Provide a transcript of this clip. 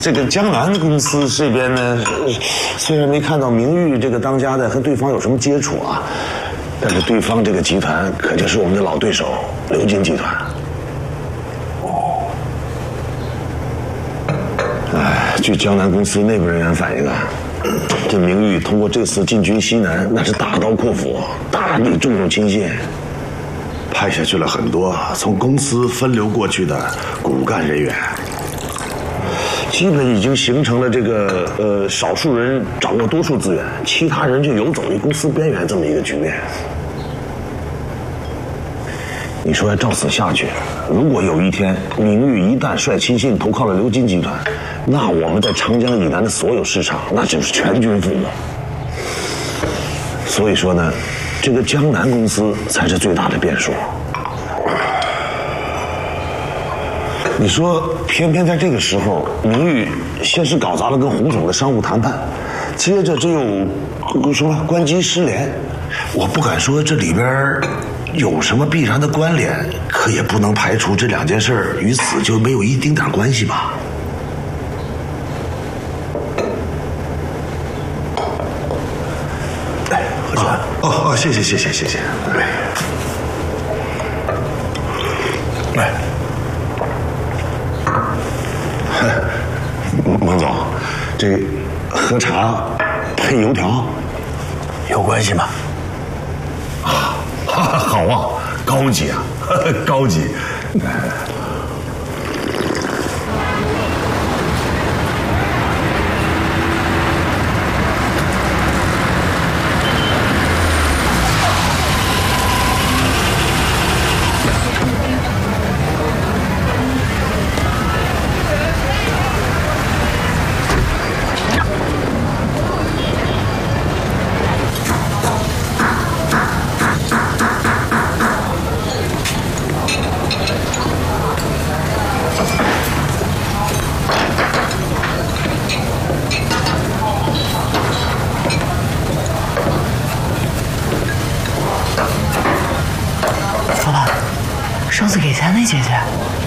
这个江南公司这边呢，虽然没看到明玉这个当家的和对方有什么接触啊，但是对方这个集团可就是我们的老对手刘金集团。据江南公司内部人员反映啊，这明玉通过这次进军西南，那是大刀阔斧，大力重用亲信， 派下去了很多从公司分流过去的骨干人员， 基本已经形成了这个少数人掌握多数资源，其他人就游走于公司边缘这么一个局面。你说要照此下去，如果有一天明玉一旦率亲信投靠了刘金集团，那我们在长江以南的所有市场那就是全军覆没。所以说呢，这个江南公司才是最大的变数。你说，偏偏在这个时候，明玉先是搞砸了跟洪总的商务谈判，接着这又什么关机失联， 我不敢说这里边有什么必然的关联，可也不能排除这两件事与此就没有一丁点关系吧。哎，何主任，谢谢。 孟总，这喝茶配油条有关系吗？ 好啊，高级啊，高级。 上次给钱那姐姐，